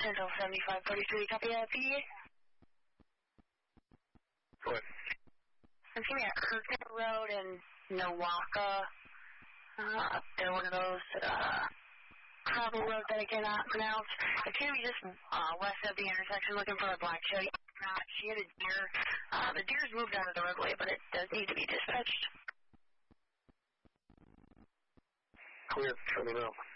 Central 7543, copy that, PA? What? I'm seeing at Kirkton Road in Nowaka. They're one of those, Cobble Road that I cannot pronounce. It's going to be just west of the intersection looking for a black Chevy. She had a deer. The deer's moved out of the roadway, but it does need to be dispatched. Clear, let me know.